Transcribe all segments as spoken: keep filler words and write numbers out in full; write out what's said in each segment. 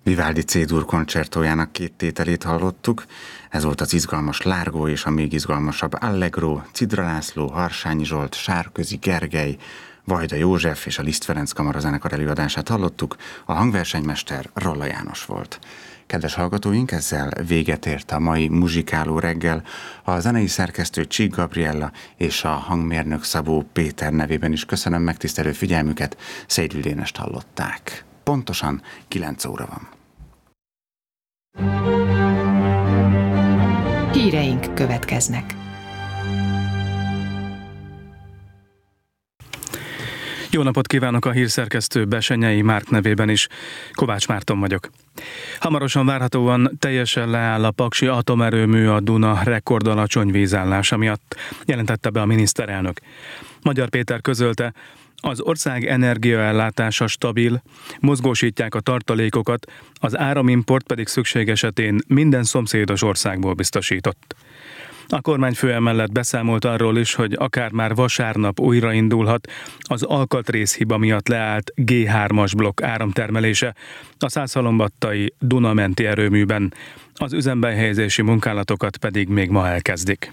Vivaldi C-dur koncertójának két tételét hallottuk. Ez volt az izgalmas Largo és a még izgalmasabb Allegro, Cidra László, Harsányi Zsolt, Sárközi Gergely, Vajda József és a Liszt Ferenc kamarazenekar előadását hallottuk. A hangversenymester Rolla János volt. Kedves hallgatóink, ezzel véget ért a mai muzsikáló reggel. A zenei szerkesztő Csík Gabriella és a hangmérnök Szabó Péter nevében is köszönöm megtisztelő figyelmüket. Szédül Dénest hallották. Pontosan kilenc óra van. Híreink következnek. Jó napot kívánok a hírszerkesztő Besenyei Márk nevében is. Kovács Márton vagyok. Hamarosan várhatóan teljesen leáll a paksi atomerőmű a Duna rekordalacsony vízállása miatt, jelentette be a miniszterelnök. Magyar Péter közölte, az ország energiaellátása stabil, mozgósítják a tartalékokat, az áramimport pedig szükség esetén minden szomszédos országból biztosított. A kormányfő emellett beszámolt arról is, hogy akár már vasárnap újraindulhat az alkatrészhiba miatt leállt gé hármas blokk áramtermelése a százhalombattai Duna-menti erőműben, az üzembe helyezési munkálatokat pedig még ma elkezdik.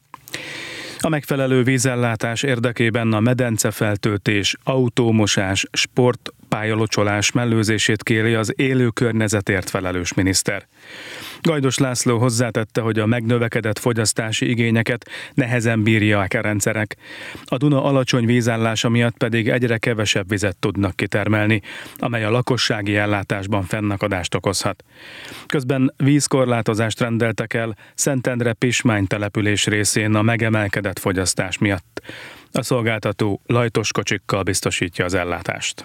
A megfelelő vízellátás érdekében a medencefeltöltés, autómosás, sport, pályalocsolás mellőzését kéri az élő környezetért felelős miniszter. Gajdos László hozzátette, hogy a megnövekedett fogyasztási igényeket nehezen bírják a rendszerek. A Duna alacsony vízállása miatt pedig egyre kevesebb vizet tudnak kitermelni, amely a lakossági ellátásban fennakadást okozhat. Közben vízkorlátozást rendeltek el Szentendre-Pismány település részén a megemelkedett fogyasztás miatt. A szolgáltató lajtos kocsikkal biztosítja az ellátást.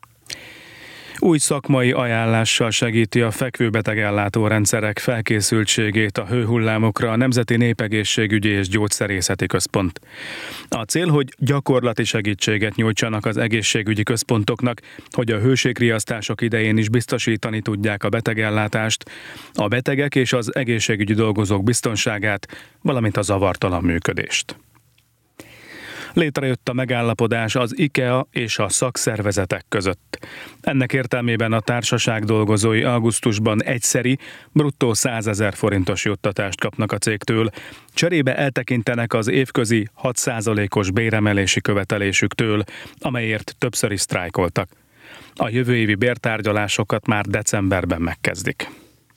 Új szakmai ajánlással segíti a fekvőbetegellátó rendszerek felkészültségét a hőhullámokra a Nemzeti Népegészségügyi és Gyógyszerészeti Központ. A cél, hogy gyakorlati segítséget nyújtsanak az egészségügyi központoknak, hogy a hőségriasztások idején is biztosítani tudják a betegellátást, a betegek és az egészségügyi dolgozók biztonságát, valamint a zavartalan működést. Létrejött a megállapodás az IKEA és a szakszervezetek között. Ennek értelmében a társaság dolgozói augusztusban egyszeri, bruttó százezer forintos juttatást kapnak a cégtől, cserébe eltekintenek az évközi hat százalékos béremelési követelésüktől, amelyért többször is sztrájkoltak. A jövő évi bértárgyalásokat már decemberben megkezdik.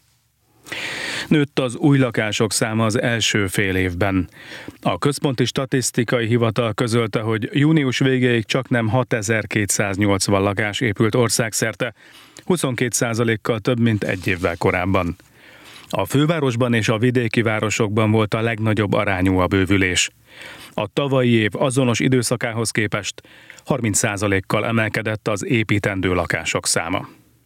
Nőtt az új lakások száma az első fél évben. A Központi Statisztikai Hivatal közölte, hogy június végéig csaknem hatezer-kétszáznyolcvan lakás épült országszerte, huszonkét százalékkal több, mint egy évvel korábban. A fővárosban és a vidéki városokban volt a legnagyobb arányú a bővülés. A tavalyi év azonos időszakához képest harminc százalékkal emelkedett az építendő lakások száma.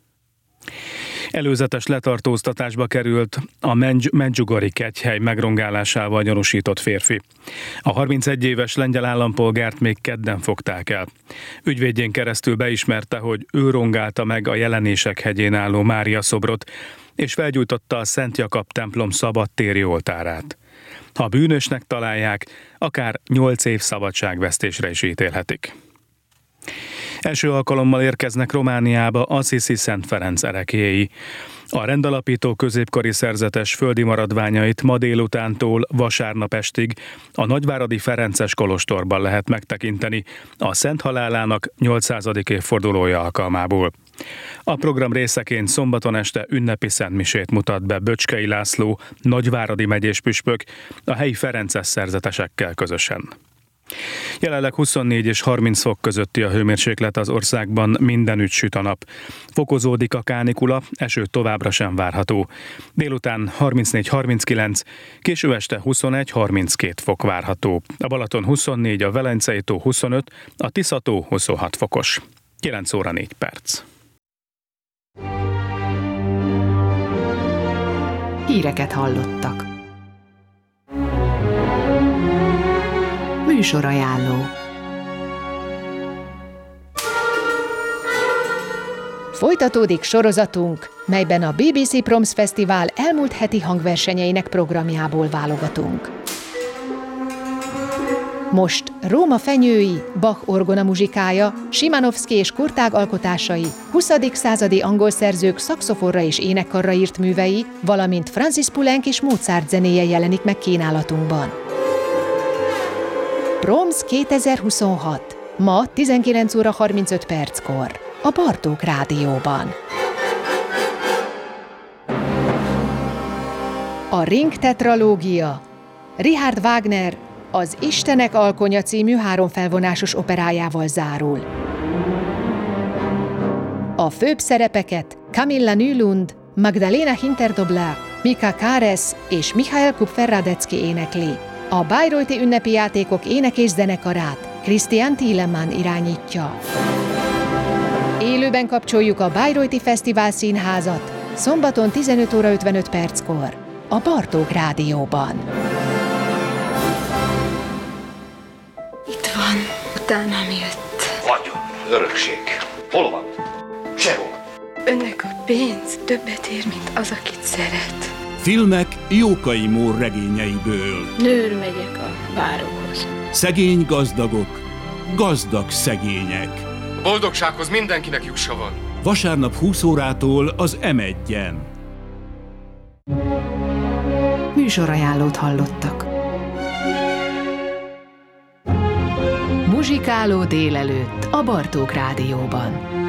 Előzetes letartóztatásba került a Medjugorji kegyhely megrongálásával gyanúsított férfi. A harmincegy éves lengyel állampolgárt még kedden fogták el. Ügyvédjén keresztül beismerte, hogy ő rongálta meg a Jelenések hegyén álló Mária szobrot, és felgyújtotta a Szent Jakab templom szabadtéri oltárát. Ha bűnösnek találják, akár nyolc év szabadságvesztésre is ítélhetik. Első alkalommal érkeznek Romániába Assisi Szent Ferenc ereklyéi. A rendalapító középkori szerzetes földi maradványait ma délutántól vasárnap estig a nagyváradi Ferences kolostorban lehet megtekinteni a szent halálának nyolcszázadik évfordulója alkalmából. A program részeként szombaton este ünnepi szentmisét mutat be Böcskei László, nagyváradi megyés püspök a helyi ferences szerzetesekkel közösen. Jelenleg huszonnégy és harminc fok közötti a hőmérséklet az országban, mindenütt süt a nap. Fokozódik a kánikula, eső továbbra sem várható. Délután harmincnégy-harminckilenc, késő este huszonegy-harminckét fok várható. A Balaton huszonnégy, a Velencei tó huszonöt, a Tisza tó huszonhat fokos. kilenc óra négy perc. Híreket hallottak. Műsorajánló. Folytatódik sorozatunk, melyben a bé bé cé Proms Fesztivál elmúlt heti hangversenyeinek programjából válogatunk. Most Róma fenyői, Bach orgona muzsikája, Szymanowski és Kurtág alkotásai, huszadik századi angol szerzők szaxofonra és énekkarra írt művei, valamint Francis Poulenc és Mozart zenéje jelenik meg kínálatunkban. Proms kétezer-huszonhat. Ma tizenkilenc óra harmincöt perckor. A Bartók Rádióban. A Ring tetralógia. Richard Wagner az Istenek alkonya című háromfelvonásos operájával zárul. A főbb szerepeket Camilla Nylund, Magdalena Hinterdobler, Mika Kares és Michael Kupfer-Radecki énekli. A bayreuthi ünnepi játékok ének- és zenekarát Christian Thielemann irányítja. Élőben kapcsoljuk a Bayreuthi Fesztivál Színházat szombaton tizenöt óra ötvenöt perckor a Bartók Rádióban. Itt van, utánam jött. Vagyon, örökség. Hol van? Sehol. Önnek a pénz többet ér, mint az, akit szeret. Filmek Jókai Mór regényeiből. Nőr megyek a várokhoz. Szegény gazdagok, gazdag szegények. A boldogsághoz mindenkinek jussa van. Vasárnap húsz órától az em egyen. Műsorajánlót hallottak. Muzsikáló délelőtt a Bartók Rádióban.